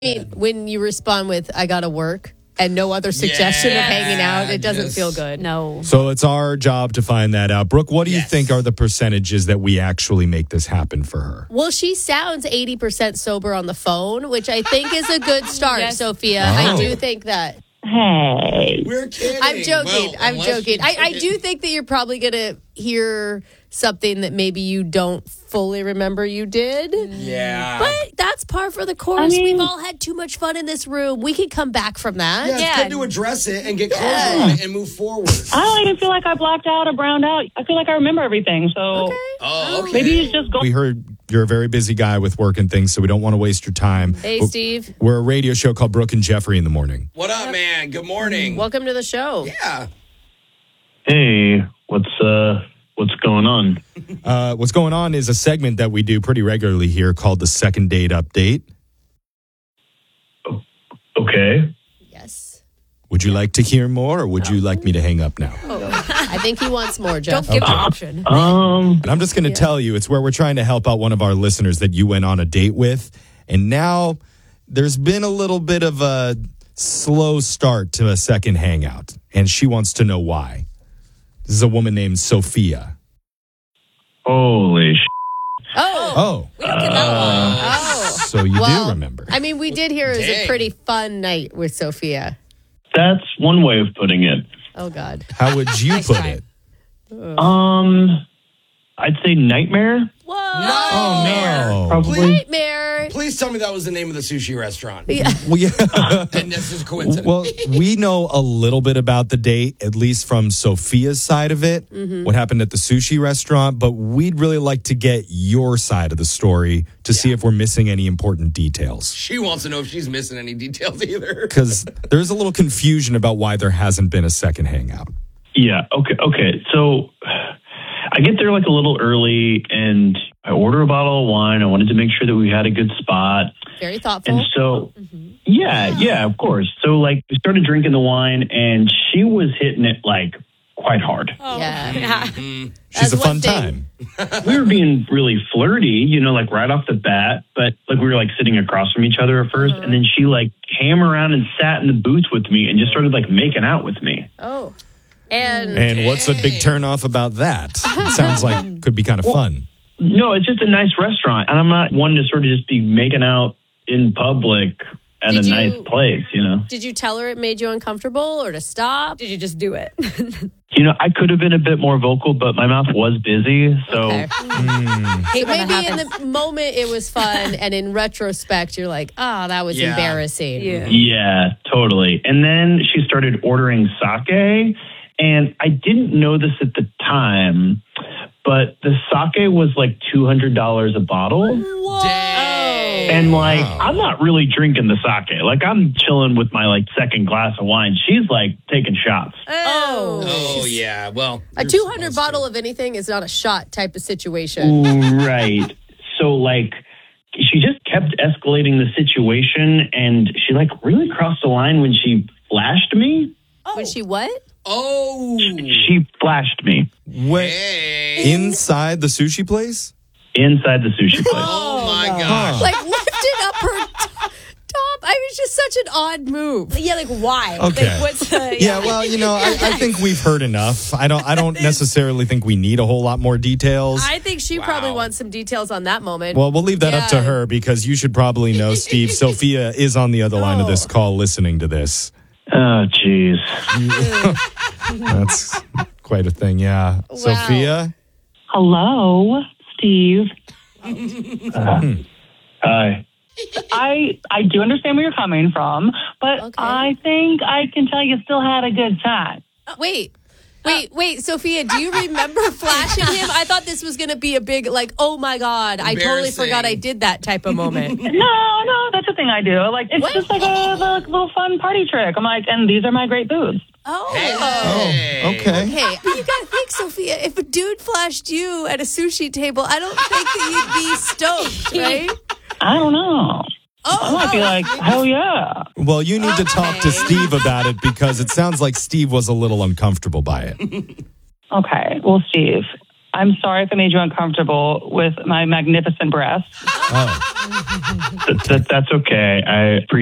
When you respond with, I gotta work, and no other suggestion of hanging out, it doesn't feel good. No. So it's our job to find that out. Brooke, what do you think are the percentages that we actually make this happen for her? Well, she sounds 80% sober on the phone, which I think is a good start, Yes. Sophia. I do think that. Hey. We're kidding. I'm joking. Well, I'm unless joking. you I take do it- think that you're probably going to hear something that maybe you don't fully remember you did. Yeah. But that's par for the course. I mean- We've all had too much fun in this room. We can come back from that. Yeah, it's good to address it and get closure on it and move forward. I don't even feel like I blacked out or browned out. I feel like I remember everything. So Oh, okay. maybe it's just go. We heard you're a very busy guy with work and things, so we don't want to waste your time. Hey, Steve. We're a radio show called Brooke and Jeffrey in the morning. What up, man? Good morning. Welcome to the show. Yeah. Hey, what's going on? What's going on is a segment that we do pretty regularly here called the Second Date Update. Okay. Yes. Would you like to hear more, or would you like me to hang up now? I think he wants more, Jeff. Don't give the option. And I'm just going to tell you, it's where we're trying to help out one of our listeners that you went on a date with. And now there's been a little bit of a slow start to a second hangout. And she wants to know why. This is a woman named Sophia. Holy Oh. We don't get that one. Oh. So you do remember. I mean, we did hear it was a Dang. pretty fun night with Sophia. That's one way of putting it. Oh, God. How would you put try. it? I'd say nightmare. Whoa. Oh, no. Probably. Nightmare. Please tell me that was the name of the sushi restaurant. Well, yeah. And this is coincidence. Well, we know a little bit about the date, at least from Sophia's side of it, what happened at the sushi restaurant, but we'd really like to get your side of the story to see if we're missing any important details. She wants to know if she's missing any details either. Because there's a little confusion about why there hasn't been a second hangout. Yeah. Okay. So I get there like a little early, and I order a bottle of wine. I wanted to make sure that we had a good spot. Very thoughtful. And so, yeah, of course. So, like, we started drinking the wine, and she was hitting it, like, quite hard. Yeah. She's That's a one fun thing. time. We were being really flirty, like, right off the bat, but, like, we were, like, sitting across from each other at 1st, and then she, like, came around and sat in the booth with me and just started, like, making out with me. Oh. And And what's a big turnoff about that? It sounds like could be kind of fun. No, it's just a nice restaurant, and I'm not one to sort of just be making out in public at Did a you- nice place, did you tell her it made you uncomfortable or to stop? Did you just do it? I could have been a bit more vocal, but my mouth was busy, so Okay. Hate when that Maybe in happens. the moment it was fun, and in retrospect, you're like, oh, that was Yeah. embarrassing. Yeah. yeah, totally. And then she started ordering sake, and I didn't know this at the time, but the sake was like $200 a bottle. Dang. And like, I'm not really drinking the sake. Like, I'm chilling with my like second glass of wine. She's like taking shots. Oh. Oh, yeah. Well, A you're 200 supposed bottle of anything is not a shot type of situation. Right. So like, she just kept escalating the situation, and she like really crossed the line when she flashed me. When she what? to. Oh. She flashed me Hey. Inside the sushi place? inside the sushi place. Oh, my gosh. Like lifted up her top. I mean, it's just such an odd move. Yeah, like why? Okay. Like, what's the, Yeah, well, I think we've heard enough. I don't necessarily think we need a whole lot more details. I think she probably wants some details on that moment. Well, we'll leave that up to Yeah. her because you should probably know, Steve. Sophia is on the other line of this call listening to this. Oh, jeez. That's quite a thing, yeah. Sophia? Hello, Steve. Hi. I do understand where you're coming from, but Okay. I think I can tell you still had a good time. Wait, Sophia, do you remember flashing him? I thought this was going to be a big, like, oh my God, I totally Embarrassing. forgot I did that type of moment. No, that's the thing I do. Like, it's just like a little fun party trick. I'm like, and these are my great boobs. Oh. Hey. Okay. Hey, but you gotta think, Sophia, if a dude flashed you at a sushi table, I don't think that you'd be stoked, right? I don't know. I might be like, hell yeah. Well, you need to talk to Steve about it because it sounds like Steve was a little uncomfortable by it. Okay, well, Steve, I'm sorry if I made you uncomfortable with my magnificent breasts. Oh. That's okay. I appreciate